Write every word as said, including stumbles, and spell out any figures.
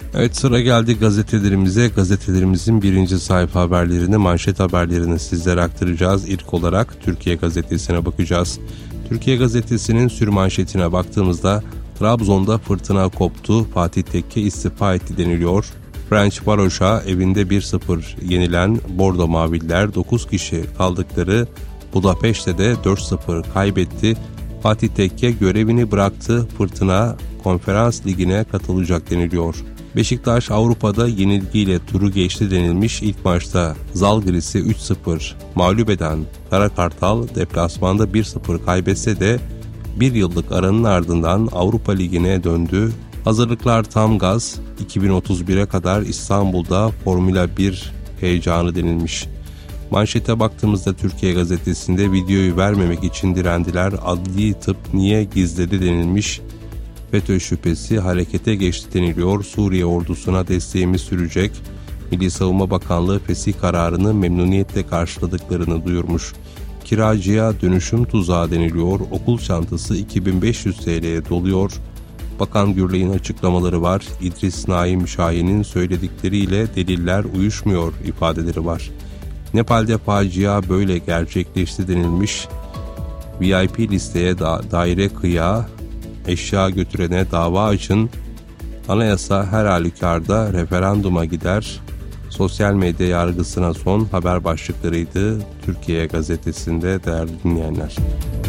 Evet, sıra geldi gazetelerimize. Gazetelerimizin birinci sayfa haberlerini, manşet haberlerini sizlere aktaracağız. İlk olarak Türkiye Gazetesi'ne bakacağız. Türkiye Gazetesi'nin sürmanşetine baktığımızda Trabzon'da fırtına koptu, Fatih Tekke istifa etti deniliyor. French Varoş'a evinde bir sıfır yenilen Bordo Maviller dokuz kişi kaldıkları Budapeşte de dört sıfır kaybetti. Fatih Tekke görevini bıraktı, Fırtına Konferans Ligi'ne katılacak deniliyor. Beşiktaş Avrupa'da yenilgiyle turu geçti denilmiş. İlk maçta Zalgiris'i üç sıfır mağlup eden Kara Kartal deplasmanda bir sıfır kaybetse de bir yıllık aranın ardından Avrupa Ligi'ne döndü. Hazırlıklar tam gaz, iki bin otuz bire kadar İstanbul'da Formula bir heyecanı denilmiş. Manşete baktığımızda Türkiye Gazetesi'nde videoyu vermemek için direndiler, adli tıp niye gizledi denilmiş. FETÖ şüphesi harekete geçti deniliyor. Suriye ordusuna desteğimiz sürecek. Milli Savunma Bakanlığı fesih kararını memnuniyetle karşıladıklarını duyurmuş. Kiracıya dönüşüm tuzağı deniliyor. Okul çantası iki bin beş yüz TL'ye doluyor. Bakan Gürley'in açıklamaları var. İdris Naim Şahin'in söyledikleriyle deliller uyuşmuyor ifadeleri var. Nepal'de facia böyle gerçekleşti denilmiş. V I P listeye da daire kıya, eşya götürene dava açın, anayasa her halükarda referanduma gider, sosyal medya yargısına son haber başlıklarıydı Türkiye Gazetesi'nde değerli dinleyenler.